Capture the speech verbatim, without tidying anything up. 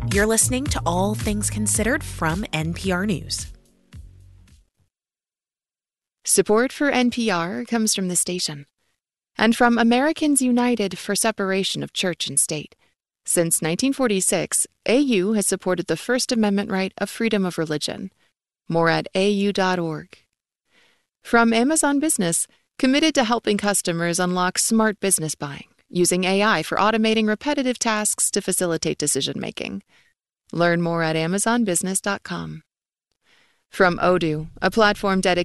You're listening to All Things Considered from N P R News. Support for N P R comes from the station and from Americans United for Separation of Church and State. Since nineteen forty-six, A U has supported the First Amendment right of freedom of religion. More at A U dot org. From Amazon Business, committed to helping customers unlock smart business buying, using A I for automating repetitive tasks to facilitate decision-making. Learn more at amazon business dot com. From Odoo, a platform dedicated